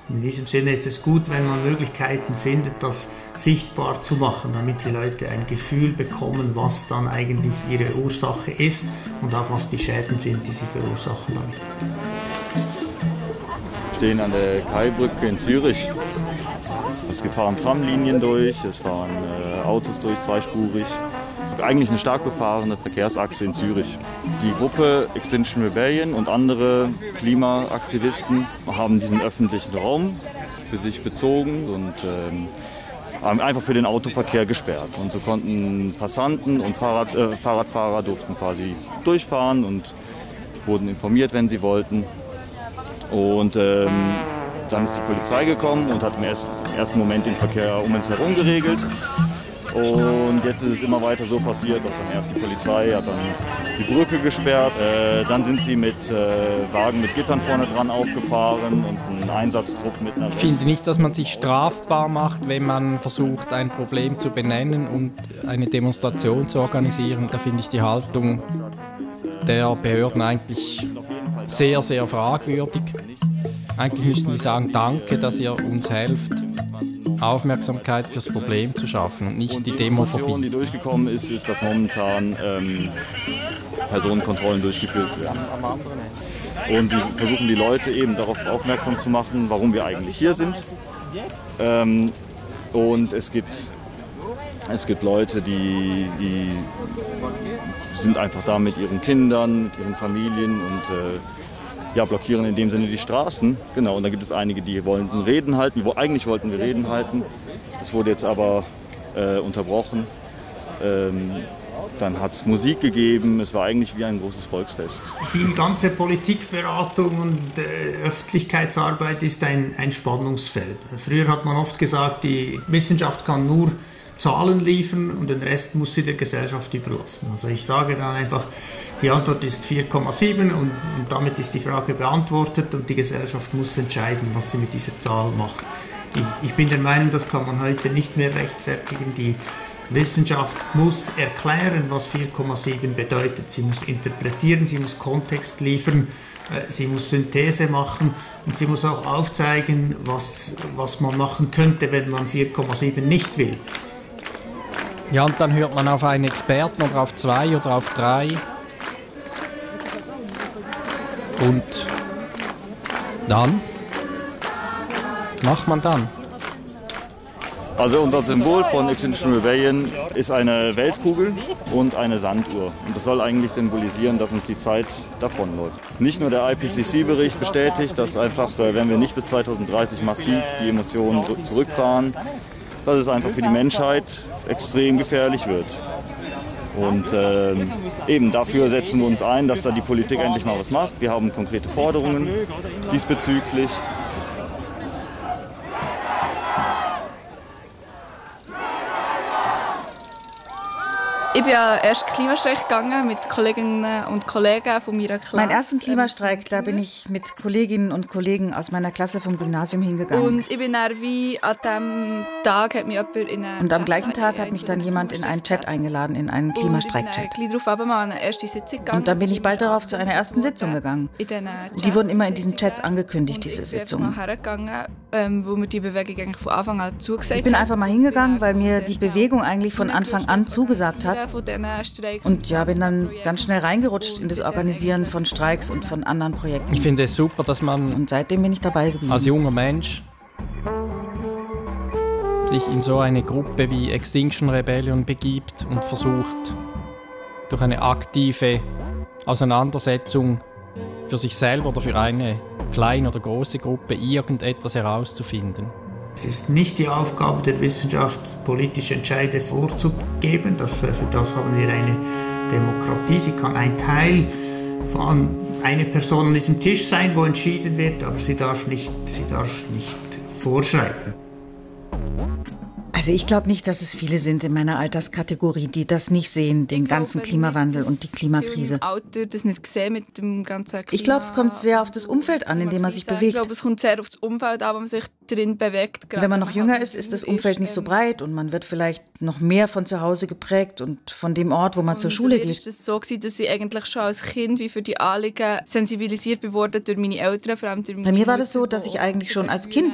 Und in diesem Sinne ist es gut, wenn man Möglichkeiten findet, das sichtbar zu machen, damit die Leute ein Gefühl bekommen, was dann eigentlich ihre Ursache ist und auch was die Schäden sind, die sie verursachen damit. Wir stehen an der Kaibrücke in Zürich. Es fahren Tramlinien durch, es fahren Autos durch, zweispurig. Eigentlich eine stark befahrene Verkehrsachse in Zürich. Die Gruppe Extinction Rebellion und andere Klimaaktivisten haben diesen öffentlichen Raum für sich bezogen und haben einfach für den Autoverkehr gesperrt. Und so konnten Passanten und Fahrradfahrer durften quasi durchfahren und wurden informiert, wenn sie wollten. Und dann ist die Polizei gekommen und hat im ersten Moment den Verkehr um uns herum geregelt. Und jetzt ist es immer weiter so passiert, dass dann erst die Polizei hat dann die Brücke gesperrt. Dann sind sie mit Wagen mit Gittern vorne dran aufgefahren und ein Einsatztrupp mit einer... Ich finde nicht, dass man sich strafbar macht, wenn man versucht, ein Problem zu benennen und eine Demonstration zu organisieren. Da finde ich die Haltung der Behörden eigentlich sehr, sehr fragwürdig. Eigentlich müssten die sagen, danke, dass ihr uns helft, Aufmerksamkeit fürs Problem zu schaffen und nicht die Demophobie. Die durchgekommen ist, dass momentan Personenkontrollen durchgeführt werden. Und die versuchen die Leute eben darauf aufmerksam zu machen, warum wir eigentlich hier sind. Und es gibt Leute, die sind einfach da mit ihren Kindern, mit ihren Familien und blockieren in dem Sinne die Straßen. Genau, und dann gibt es einige, die wollten Reden halten. Eigentlich wollten wir Reden halten. Das wurde jetzt aber unterbrochen. Dann hat es Musik gegeben. Es war eigentlich wie ein großes Volksfest. Die ganze Politikberatung und Öffentlichkeitsarbeit ist ein Spannungsfeld. Früher hat man oft gesagt, die Wissenschaft kann nur Zahlen liefern und den Rest muss sie der Gesellschaft überlassen. Also ich sage dann einfach, die Antwort ist 4,7 und damit ist die Frage beantwortet und die Gesellschaft muss entscheiden, was sie mit dieser Zahl macht. Ich bin der Meinung, das kann man heute nicht mehr rechtfertigen. Die Wissenschaft muss erklären, was 4,7 bedeutet. Sie muss interpretieren, sie muss Kontext liefern, sie muss Synthese machen und sie muss auch aufzeigen, was man machen könnte, wenn man 4,7 nicht will. Ja, und dann hört man auf einen Experten oder auf 2 oder auf 3. Und dann? Macht man dann? Also unser Symbol von Extinction Rebellion ist eine Weltkugel und eine Sanduhr. Und das soll eigentlich symbolisieren, dass uns die Zeit davonläuft. Nicht nur der IPCC-Bericht bestätigt, dass einfach, wenn wir nicht bis 2030 massiv die Emissionen zurückfahren, dass es einfach für die Menschheit extrem gefährlich wird. Und eben dafür setzen wir uns ein, dass da die Politik endlich mal was macht. Wir haben konkrete Forderungen diesbezüglich. Ich bin ja erst Klimastreik gegangen mit Kolleginnen und Kollegen von meiner Klasse. Meinen ersten Klimastreik, da bin ich mit Kolleginnen und Kollegen aus meiner Klasse vom Gymnasium hingegangen. Und ich bin dann wie an diesem Tag hat mich jemand in einen Und am gleichen Tag hat mich dann jemand in einen Chat eingeladen, in einen Klimastreik-Chat. Ich bin darauf an eine erste Sitzung gegangen. Und dann bin ich bald darauf zu einer ersten Sitzung gegangen. Die wurden immer in diesen Chats angekündigt, diese Sitzungen. Ich bin hergegangen, wo mir die Bewegung eigentlich von Anfang an zugesagt hat. Ich bin einfach mal hingegangen, weil mir die Bewegung eigentlich von Anfang an zugesagt hat. Und ja, bin dann ganz schnell reingerutscht in das Organisieren von Streiks und von anderen Projekten. Ich finde es super, dass man und seitdem bin ich dabei geblieben. Als junger Mensch sich in so eine Gruppe wie Extinction Rebellion begibt und versucht, durch eine aktive Auseinandersetzung für sich selber oder für eine kleine oder große Gruppe irgendetwas herauszufinden. Es ist nicht die Aufgabe der Wissenschaft, politische Entscheide vorzugeben. Für das haben wir eine Demokratie. Sie kann ein Teil von einer Person an diesem Tisch sein, wo entschieden wird, aber sie darf nicht vorschreiben. Also ich glaube nicht, dass es viele sind in meiner Alterskategorie, die das nicht sehen, den ganzen Klimawandel und die Klimakrise. Ich glaube, es kommt sehr auf das Umfeld an, in dem man sich bewegt. Ich glaube, es kommt sehr auf das Umfeld an, wo man sich drin bewegt. Wenn man noch jünger ist, ist das Umfeld nicht so breit und man wird vielleicht noch mehr von zu Hause geprägt und von dem Ort, wo man zur Schule geht. Es war so, dass ich eigentlich schon als Kind wie für die Anliegen sensibilisiert wurde durch meine Eltern. Vor allem durch meine Bei mir war das so, dass ich eigentlich schon als Kind